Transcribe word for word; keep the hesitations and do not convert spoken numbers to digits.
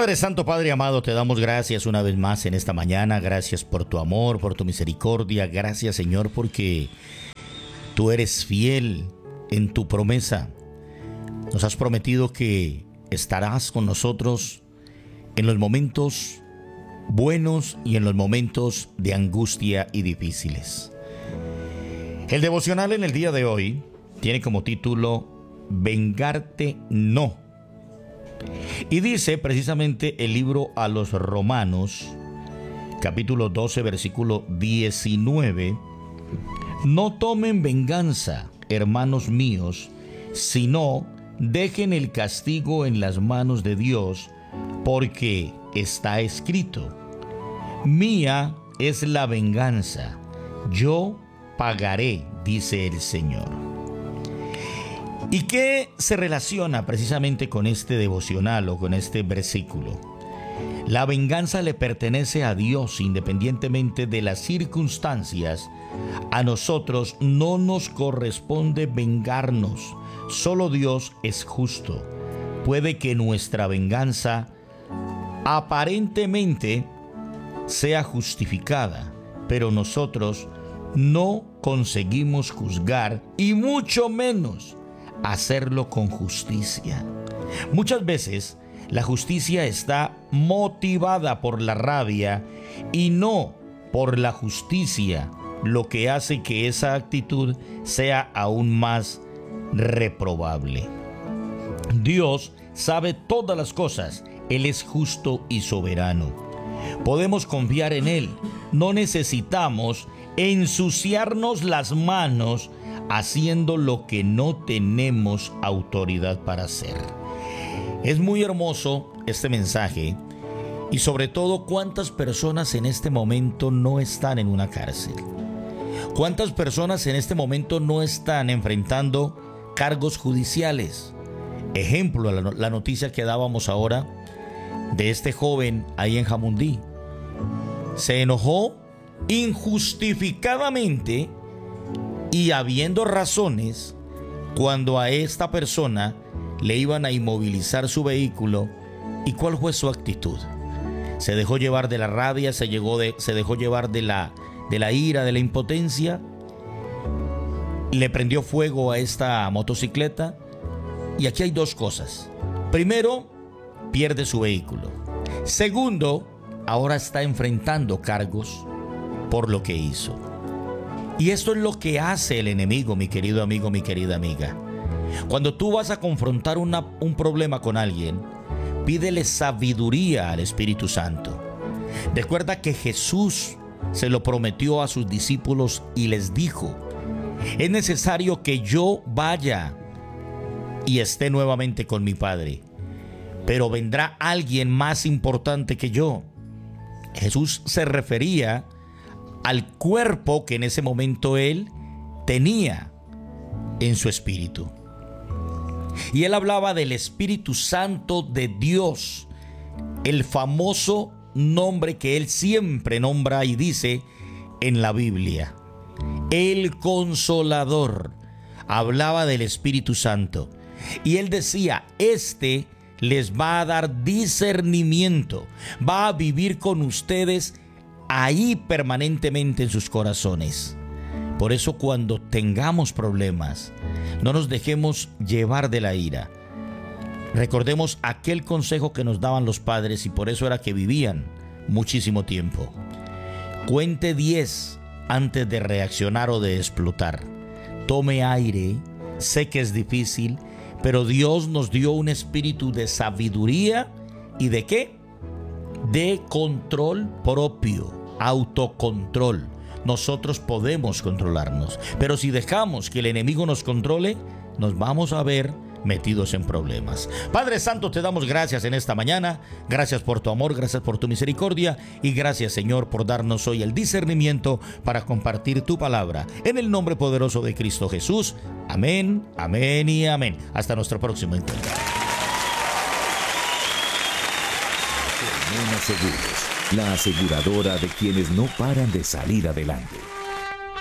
Padre Santo, Padre amado, te damos gracias una vez más en esta mañana. Gracias por tu amor, por tu misericordia. Gracias, Señor, porque tú eres fiel en tu promesa. Nos has prometido que estarás con nosotros en los momentos buenos y en los momentos de angustia y difíciles. El devocional en el día de hoy tiene como título Vengarte no. Y dice precisamente el libro a los Romanos, capítulo doce, versículo diecinueve: No tomen venganza, hermanos míos, sino dejen el castigo en las manos de Dios, porque está escrito: Mía es la venganza, yo pagaré, dice el Señor. ¿Y qué se relaciona precisamente con este devocional o con este versículo? La venganza le pertenece a Dios independientemente de las circunstancias. A nosotros no nos corresponde vengarnos. Solo Dios es justo. Puede que nuestra venganza aparentemente sea justificada, pero nosotros no conseguimos juzgar y mucho menos hacerlo con justicia. Muchas veces la justicia está motivada por la rabia y no por la justicia, lo que hace que esa actitud sea aún más reprobable. Dios sabe todas las cosas. Él es justo y soberano. Podemos confiar en Él. No necesitamos ensuciarnos las manos haciendo lo que no tenemos autoridad para hacer. Es muy hermoso este mensaje y sobre todo cuántas personas en este momento no están en una cárcel. Cuántas personas en este momento no están enfrentando cargos judiciales. Ejemplo, la, la noticia que dábamos ahora de este joven ahí en Jamundí. Se enojó injustificadamente y habiendo razones cuando a esta persona le iban a inmovilizar su vehículo. ¿Y cuál fue su actitud? Se dejó llevar de la rabia, se, llegó de, se dejó llevar de la, de la ira, de la impotencia. Le prendió fuego a esta motocicleta. Y aquí hay dos cosas. Primero, pierde su vehículo. Segundo, ahora está enfrentando cargos por lo que hizo. Y esto es lo que hace el enemigo, mi querido amigo, mi querida amiga. Cuando tú vas a confrontar una, un problema con alguien, pídele sabiduría al Espíritu Santo. Recuerda que Jesús se lo prometió a sus discípulos y les dijo: es necesario que yo vaya y esté nuevamente con mi Padre, pero vendrá alguien más importante que yo. Jesús se refería al cuerpo que en ese momento él tenía en su espíritu. Y él hablaba del Espíritu Santo de Dios, el famoso nombre que él siempre nombra y dice en la Biblia. El Consolador. Hablaba del Espíritu Santo. Y él decía, este les va a dar discernimiento, va a vivir con ustedes ahí permanentemente en sus corazones. Por eso cuando tengamos problemas, no nos dejemos llevar de la ira. Recordemos aquel consejo que nos daban los padres y por eso era que vivían muchísimo tiempo. Cuente diez antes de reaccionar o de explotar. Tome aire, sé que es difícil, pero Dios nos dio un espíritu de sabiduría y ¿de qué? De control propio, autocontrol. Nosotros podemos controlarnos, pero si dejamos que el enemigo nos controle, nos vamos a ver metidos en problemas. Padre Santo, te damos gracias en esta mañana. Gracias por tu amor, gracias por tu misericordia y gracias, Señor, por darnos hoy el discernimiento para compartir tu palabra. En el nombre poderoso de Cristo Jesús. Amén, amén y amén. Hasta nuestro próximo encuentro. Seguros, la aseguradora de quienes no paran de salir adelante.